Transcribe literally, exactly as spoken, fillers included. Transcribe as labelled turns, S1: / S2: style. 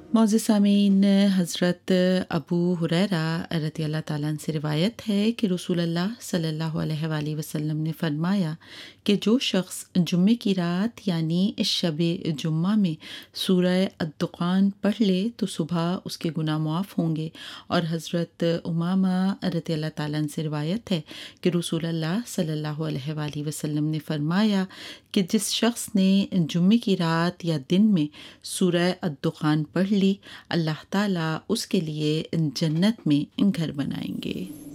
S1: मौजूद सामीन, हज़रत अबू हुरैरा रज़ी अल्लाह ताला अन्हु से रिवायत है कि रसूलुल्लाह सल्लल्लाहु अलैहि वसल्लम ने फरमाया कि जो शख्स जुम्मे की रात यानी शब-ए जुम्मा में सूरह अद-दुखान पढ़ ले तो सुबह उसके गुनाह मुआफ़ होंगे। और हज़रत उमामा रज़ी अल्लाह ताला अन्हु से रिवायत है कि रसूलुल्लाह सल्लल्लाहु अलैहि वसल्लम ने फरमाया कि जिस शख्स ने जुम्मे की रात या दिन में सूरह अद-दुखान पढ़ ली, अल्लाह ताला उसके लिए जन्नत में घर बनाएंगे।